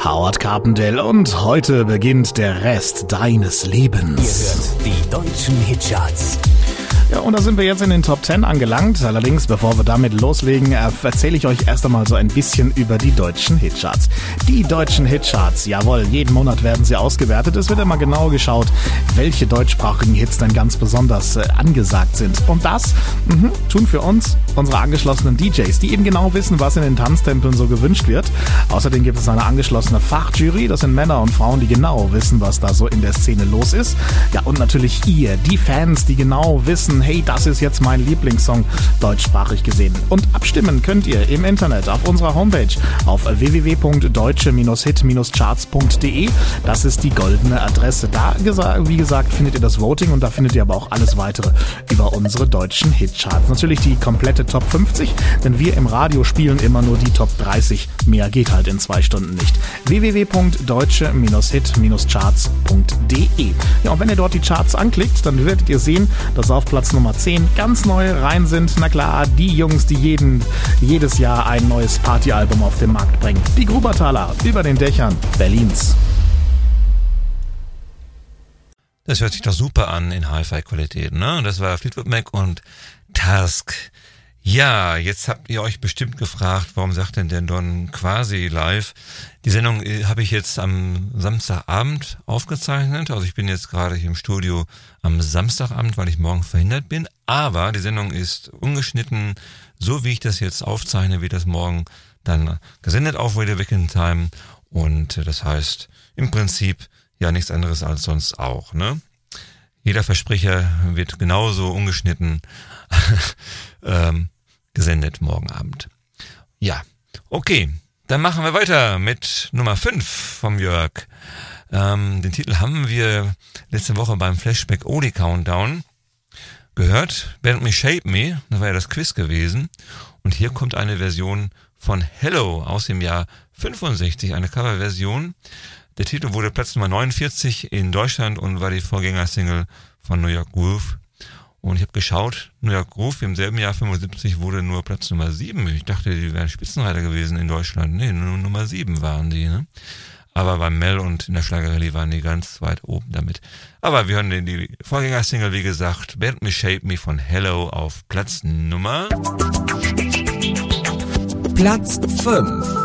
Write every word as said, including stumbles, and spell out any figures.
Howard Carpendale und heute beginnt der Rest deines Lebens. Ihr hört die deutschen Hitcharts. Ja, und da sind wir jetzt in den Top zehn angelangt. Allerdings, bevor wir damit loslegen, erzähle ich euch erst einmal so ein bisschen über die deutschen Hitcharts. Die deutschen Hitcharts, jawohl, jeden Monat werden sie ausgewertet. Es wird immer genau geschaut, welche deutschsprachigen Hits dann ganz besonders äh, angesagt sind. Und das mh, tun für uns unsere angeschlossenen D Js, die eben genau wissen, was in den Tanztempeln so gewünscht wird. Außerdem gibt es eine angeschlossene Fachjury. Das sind Männer und Frauen, die genau wissen, was da so in der Szene los ist. Ja, und natürlich ihr, die Fans, die genau wissen, hey, das ist jetzt mein Lieblingssong, deutschsprachig gesehen. Und abstimmen könnt ihr im Internet auf unserer Homepage auf w w w punkt deutsche hit charts punkt d e. Das ist die goldene Adresse. Da, wie gesagt, findet ihr das Voting und da findet ihr aber auch alles weitere über unsere deutschen Hitcharts. Natürlich die komplette Top fünfzig, denn wir im Radio spielen immer nur die Top dreißig. Mehr geht halt in zwei Stunden nicht. w w w punkt deutsche hit charts punkt d e. Ja, und wenn ihr dort die Charts anklickt, dann werdet ihr sehen, dass auf Platz Nummer zehn ganz neue rein sind. Na klar, die Jungs, die jeden, jedes Jahr ein neues Partyalbum auf den Markt bringen. Die Grubertaler über den Dächern Berlins. Das hört sich doch super an in Hi-Fi-Qualität, ne? Das war Fleetwood Mac und Task. Ja, jetzt habt ihr euch bestimmt gefragt, warum sagt denn der Don quasi live? Die Sendung habe ich jetzt am Samstagabend aufgezeichnet. Also ich bin jetzt gerade hier im Studio am Samstagabend, weil ich morgen verhindert bin. Aber die Sendung ist ungeschnitten, so wie ich das jetzt aufzeichne, wird das morgen dann gesendet auf Radio Weekend Time. Und das heißt im Prinzip ja nichts anderes als sonst auch, ne? Jeder Versprecher wird genauso ungeschnitten ähm, gesendet morgen Abend. Ja, okay, dann machen wir weiter mit Nummer fünf vom Jörg. Ähm, den Titel haben wir letzte Woche beim Flashback Oldie Countdown gehört. Band Me Shape Me, das war ja das Quiz gewesen. Und hier kommt eine Version von Hello aus dem Jahr fünfundsechzig, eine Coverversion. Der Titel wurde Platz Nummer neunundvierzig in Deutschland und war die Vorgängersingle von New York Groove. Und ich habe geschaut, New York Groove im selben Jahr fünfundsiebzig wurde nur Platz Nummer sieben. Ich dachte, die wären Spitzenreiter gewesen in Deutschland. Nee, nur Nummer sieben waren die, ne? Aber beim Mel und in der Schlagerrallye waren die ganz weit oben damit. Aber wir hören den, die Vorgängersingle, wie gesagt, Band Me Shape Me von Hello auf Platz Nummer Platz fünf.